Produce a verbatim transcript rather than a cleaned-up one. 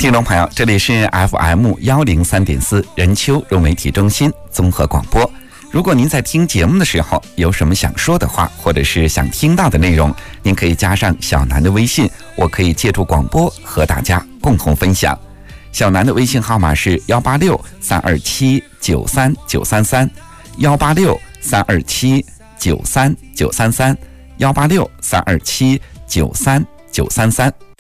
听众朋友，这里是 F M 一零三点四 人丘融媒体中心综合广播。如果您在听节目的时候有什么想说的话，或者是想听到的内容，您可以加上小南的微信，我可以借助广播和大家共同分享。小南的微信号码是幺八六三二七九三九三三，幺八六三二七九三九三三，幺八六三二七九三九三三。